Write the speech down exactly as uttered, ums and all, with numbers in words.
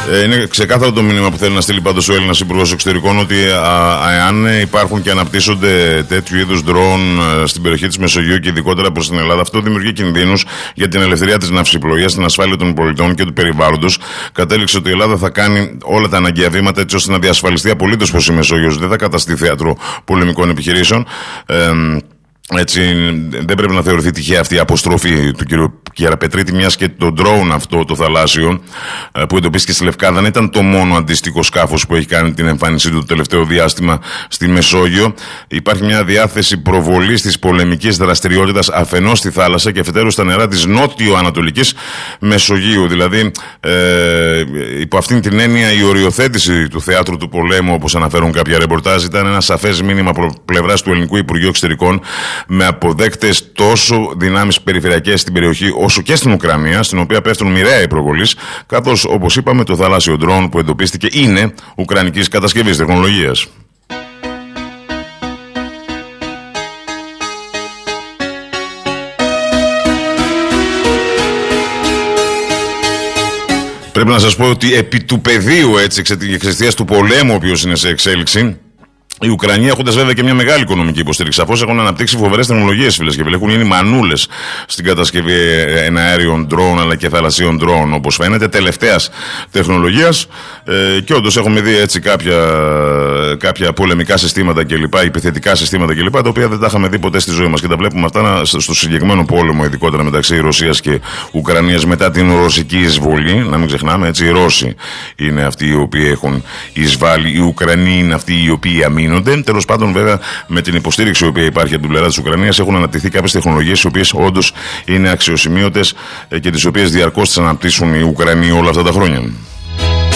Ε, είναι ξεκάθαρο το μήνυμα που θέλει να στείλει πάντως ο Έλληνας Υπουργός Εξωτερικών, ότι αν υπάρχουν και αναπτύσσονται τέτοιου είδους ντρόουν στην περιοχή της Μεσογείου και ειδικότερα προς την Ελλάδα, αυτό δημιουργεί κινδύνους για την ελευθερία της ναυσιπλοείας, την ασφάλεια των πολιτών και του περιβάλλοντος. Κατέληξε ότι η Ελλάδα θα κάνει όλα τα αναγκαία βήματα έτσι ώστε να διασφαλιστεί απολύτως πως η Μεσόγειος δεν θα καταστεί θέατρο πολεμικών επιχειρήσεων. Ε, Έτσι, δεν πρέπει να θεωρηθεί τυχαία αυτή η αποστροφή του κ. Κιαραπετρίτη, μιας και το drone αυτό το θαλάσσιο που εντοπίστηκε στη Λευκάδα δεν ήταν το μόνο αντίστοιχο σκάφος που έχει κάνει την εμφάνισή του το τελευταίο διάστημα στη Μεσόγειο. Υπάρχει μια διάθεση προβολής της πολεμικής δραστηριότητας αφενός στη θάλασσα και αφετέρου στα νερά της νότιο-ανατολικής Μεσογείου. Δηλαδή, ε, υπό αυτήν την έννοια, η οριοθέτηση του θεάτρου του πολέμου, όπως αναφέρουν κάποια ρεπορτάζ, ήταν ένα σαφές μήνυμα από πλευράς του Ελληνικού Υπουργείου Εξωτερικών, με αποδέκτες τόσο δυνάμεις περιφερειακές στην περιοχή όσο και στην Ουκρανία, στην οποία πέφτουν μοιραία οι προβολείς, καθώς, όπως είπαμε, το θαλάσσιο ντρόουν που εντοπίστηκε είναι ουκρανικής κατασκευής τεχνολογίας. Πρέπει να σας πω ότι επί του πεδίου, έτσι, εξαιτίας του πολέμου, ο οποίος είναι σε εξέλιξη, η Ουκρανία, έχοντας βέβαια και μια μεγάλη οικονομική υποστήριξη, σαφώς έχουν αναπτύξει φοβερές τεχνολογίες, φίλες και φίλοι. Έχουν γίνει μανούλες στην κατασκευή εναέριων ντρόουν αλλά και θαλασσίων ντρόουν, όπως φαίνεται, τελευταίας τεχνολογίας. Ε, και όντως έχουμε δει έτσι κάποια, κάποια πολεμικά συστήματα κλπ, επιθετικά συστήματα κλπ, τα οποία δεν τα είχαμε δει ποτέ στη ζωή μας. Και τα βλέπουμε αυτά στο συγκεκριμένο πόλεμο, ειδικότερα μεταξύ Ρωσίας και Ουκρανίας μετά την ρωσική εισβολή. Να μην ξεχνάμε, έτσι, οι Ρώσοι είναι αυτοί οι οποίοι έχουν εισβάλει, οι Ουκρανοί είναι αυτοί οι οποίοι αμήνουν. Τέλος πάντων, βέβαια, με την υποστήριξη η οποία υπάρχει από την πλευρά της Ουκρανίας, έχουν αναπτυχθεί κάποιες τεχνολογίες οι οποίες όντως είναι αξιοσημείωτες και τις οποίες διαρκώς τις αναπτύσσουν οι Ουκρανοί όλα αυτά τα χρόνια.